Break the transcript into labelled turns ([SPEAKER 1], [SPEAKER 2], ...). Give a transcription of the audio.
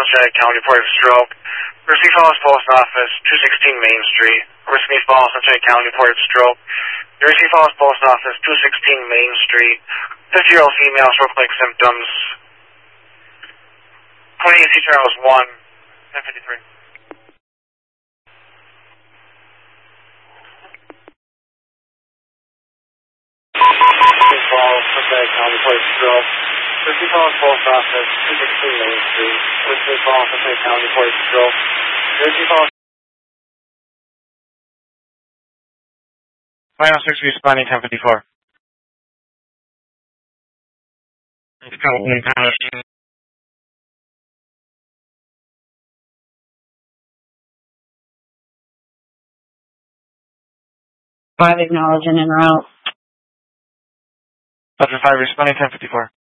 [SPEAKER 1] Shelby County Report of Stroke. Risky Falls Post Office, 216 Main Street. Risky Falls, Shelby County Report of Stroke. Risky Falls Post Office, 216 Main Street. 50-year-old female, stroke-like symptoms. 28 C Charles 1, 1053. Risky Falls, Shelby County Report of Stroke. Risky Falls Post Office, 216 Main Street. Risky Falls, Shelby County Report of Stroke. Risky Falls. Final 6 responding 1054.
[SPEAKER 2] Five acknowledging en route.
[SPEAKER 1] Dr. 5 responding 1054.